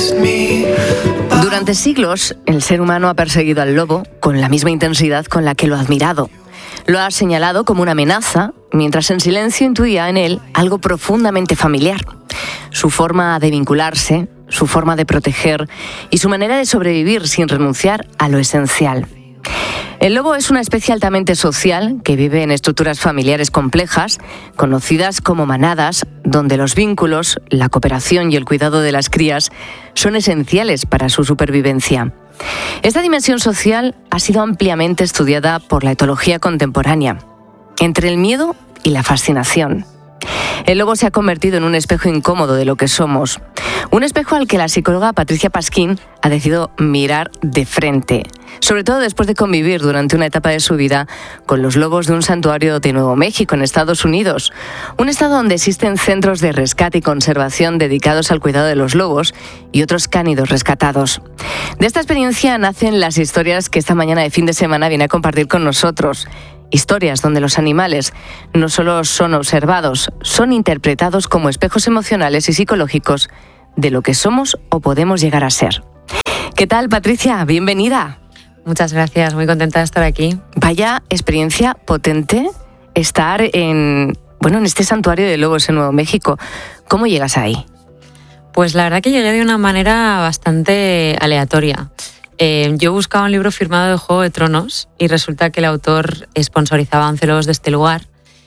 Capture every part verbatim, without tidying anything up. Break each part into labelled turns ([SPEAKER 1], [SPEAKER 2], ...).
[SPEAKER 1] Durante siglos, el ser humano ha perseguido al lobo con la misma intensidad con la que lo ha admirado. Lo ha señalado como una amenaza, mientras en silencio intuía en él algo profundamente familiar. Su forma de vincularse, su forma de proteger y su manera de sobrevivir sin renunciar a lo esencial. El lobo es una especie altamente social que vive en estructuras familiares complejas, conocidas como manadas, donde los vínculos, la cooperación y el cuidado de las crías son esenciales para su supervivencia. Esta dimensión social ha sido ampliamente estudiada por la etología contemporánea, entre el miedo y la fascinación. El lobo se ha convertido en un espejo incómodo de lo que somos, un espejo al que la psicóloga Patricia Pasquín ha decidido mirar de frente, sobre todo después de convivir durante una etapa de su vida con los lobos de un santuario de Nuevo México, en Estados Unidos, un estado donde existen centros de rescate y conservación dedicados al cuidado de los lobos y otros cánidos rescatados. De esta experiencia nacen las historias que esta mañana de fin de semana viene a compartir con nosotros. Historias donde los animales no solo son observados, son interpretados como espejos emocionales y psicológicos de lo que somos o podemos llegar a ser. ¿Qué tal, Patricia? Bienvenida.
[SPEAKER 2] Muchas gracias, muy contenta de estar aquí.
[SPEAKER 1] Vaya experiencia potente estar en, bueno, en este santuario de lobos en Nuevo México. ¿Cómo llegas ahí?
[SPEAKER 2] Pues la verdad que llegué de una manera bastante aleatoria. Eh, yo buscaba un libro firmado de Juego de Tronos y resulta que el autor sponsorizaba a once lobos de este lugar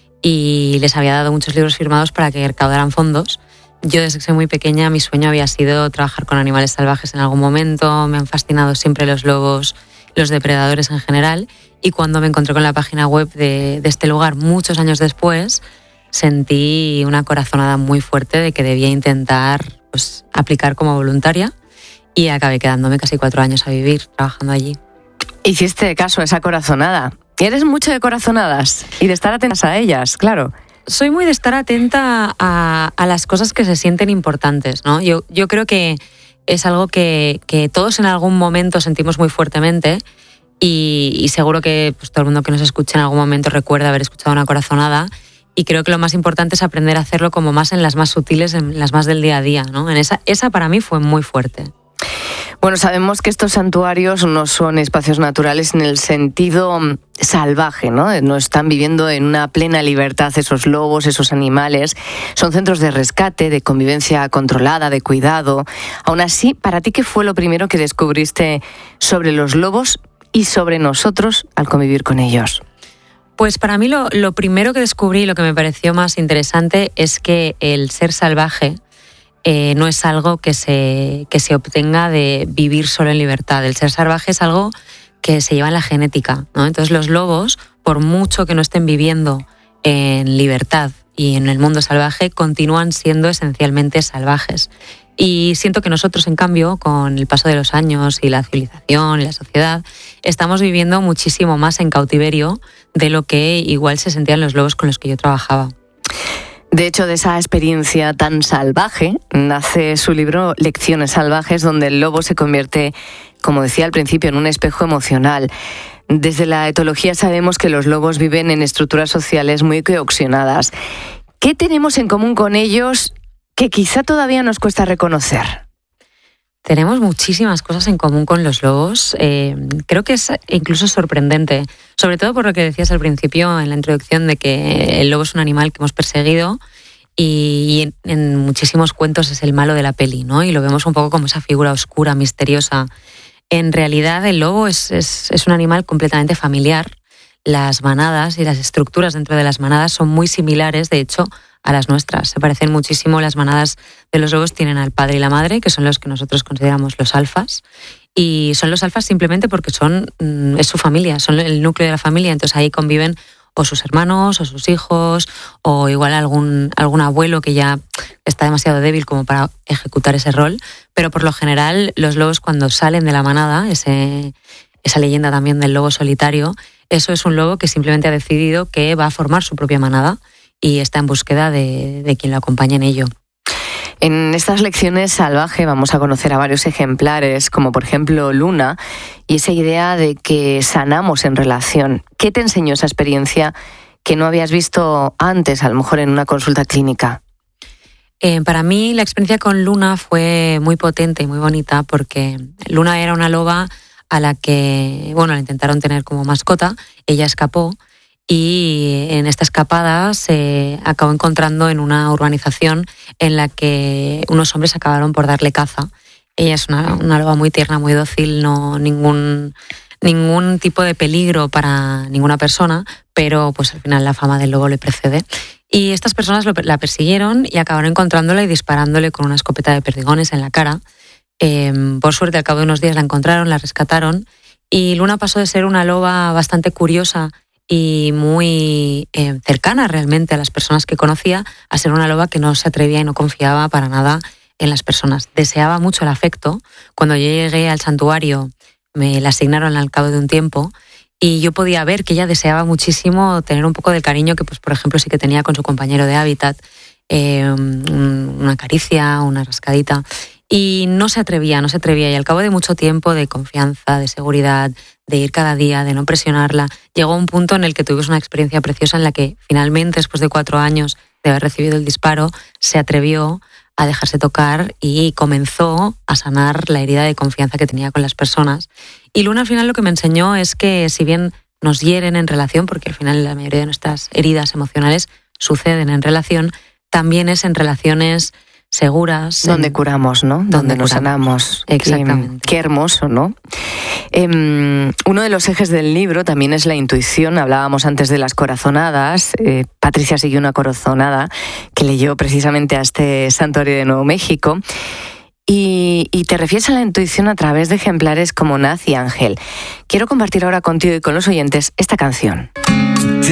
[SPEAKER 2] y les había dado muchos libros firmados para que recaudaran fondos. Yo desde que soy muy pequeña mi sueño había sido trabajar con animales salvajes en algún momento, me han fascinado siempre los lobos, los depredadores en general, y cuando me encontré con la página web de, de este lugar muchos años después, sentí una corazonada muy fuerte de que debía intentar pues, aplicar como voluntaria. Y acabé quedándome casi cuatro años a vivir trabajando allí.
[SPEAKER 1] Hiciste caso a esa corazonada. ¿Eres mucho de corazonadas y de estar atentas a ellas? Claro.
[SPEAKER 2] Soy muy de estar atenta a, a las cosas que se sienten importantes, ¿no? Yo, yo creo que es algo que, que todos en algún momento sentimos muy fuertemente y, y seguro que pues, todo el mundo que nos escuche en algún momento recuerda haber escuchado una corazonada. Y creo que lo más importante es aprender a hacerlo como más en las más sutiles, en las más del día a día, ¿no? En esa, esa para mí fue muy fuerte.
[SPEAKER 1] Bueno, sabemos que estos santuarios no son espacios naturales en el sentido salvaje, ¿no? No están viviendo en una plena libertad esos lobos, esos animales. Son centros de rescate, de convivencia controlada, de cuidado. Aún así, ¿para ti qué fue lo primero que descubriste sobre los lobos y sobre nosotros al convivir con ellos?
[SPEAKER 2] Pues para mí lo, lo primero que descubrí, lo que me pareció más interesante, es que el ser salvaje Eh, no es algo que se, que se obtenga de vivir solo en libertad. El ser salvaje es algo que se lleva en la genética, ¿no? Entonces los lobos, por mucho que no estén viviendo en libertad y en el mundo salvaje, continúan siendo esencialmente salvajes. Y siento que nosotros, en cambio, con el paso de los años y la civilización y la sociedad, estamos viviendo muchísimo más en cautiverio de lo que igual se sentían los lobos con los que yo trabajaba.
[SPEAKER 1] De hecho, de esa experiencia tan salvaje nace su libro Lecciones salvajes, donde el lobo se convierte, como decía al principio, en un espejo emocional. Desde la etología sabemos que los lobos viven en estructuras sociales muy cohesionadas. ¿Qué tenemos en común con ellos que quizá todavía nos cuesta reconocer?
[SPEAKER 2] Tenemos muchísimas cosas en común con los lobos. Eh, creo que es incluso sorprendente, sobre todo por lo que decías al principio en la introducción de que el lobo es un animal que hemos perseguido y en, en muchísimos cuentos es el malo de la peli, ¿no? Y lo vemos un poco como esa figura oscura, misteriosa. En realidad el lobo es, es, es un animal completamente familiar. Las manadas y las estructuras dentro de las manadas son muy similares, de hecho, a las nuestras. Se parecen muchísimo. Las manadas de los lobos tienen al padre y la madre, que son los que nosotros consideramos los alfas, y son los alfas simplemente porque son es su familia, son el núcleo de la familia. Entonces ahí conviven o sus hermanos o sus hijos o igual algún, algún abuelo que ya está demasiado débil como para ejecutar ese rol, pero por lo general los lobos cuando salen de la manada, ese, esa leyenda también del lobo solitario, eso es un lobo que simplemente ha decidido que va a formar su propia manada y está en búsqueda de, de quien lo acompañe en ello.
[SPEAKER 1] En estas lecciones salvaje vamos a conocer a varios ejemplares, como por ejemplo Luna, y esa idea de que sanamos en relación. ¿Qué te enseñó esa experiencia que no habías visto antes, a lo mejor en una consulta clínica?
[SPEAKER 2] Eh, para mí la experiencia con Luna fue muy potente y muy bonita porque Luna era una loba a la que, bueno, la intentaron tener como mascota, ella escapó y en esta escapada se acabó encontrando en una urbanización en la que unos hombres acabaron por darle caza. Ella es una, una loba muy tierna, muy dócil, no ningún, ningún tipo de peligro para ninguna persona, pero pues al final la fama del lobo le precede. Y estas personas lo, la persiguieron y acabaron encontrándola y disparándole con una escopeta de perdigones en la cara. Eh, por suerte, al cabo de unos días la encontraron, la rescataron y Luna pasó de ser una loba bastante curiosa y muy eh, cercana realmente a las personas que conocía a ser una loba que no se atrevía y no confiaba para nada en las personas. Deseaba mucho el afecto. Cuando yo llegué al santuario me la asignaron al cabo de un tiempo y yo podía ver que ella deseaba muchísimo tener un poco del cariño que, pues, por ejemplo, sí que tenía con su compañero de hábitat, eh, una caricia, una rascadita, y no se atrevía, no se atrevía. Y al cabo de mucho tiempo de confianza, de seguridad, de ir cada día, de no presionarla, llegó un punto en el que tuvimos una experiencia preciosa en la que finalmente, después de cuatro años de haber recibido el disparo, se atrevió a dejarse tocar y comenzó a sanar la herida de confianza que tenía con las personas. Y Luna al final lo que me enseñó es que si bien nos hieren en relación, porque al final la mayoría de nuestras heridas emocionales suceden en relación, también es en relaciones seguras.
[SPEAKER 1] Donde en, curamos, ¿no? Donde, donde nos curamos. sanamos.
[SPEAKER 2] Exactamente.
[SPEAKER 1] Qué, qué hermoso, ¿no? Eh, uno de los ejes del libro también es la intuición. Hablábamos antes de las corazonadas. Eh, Patricia siguió una corazonada que leyó precisamente a este santuario de Nuevo México. Y, y te refieres a la intuición a través de ejemplares como Naz y Ángel. Quiero compartir ahora contigo y con los oyentes esta canción.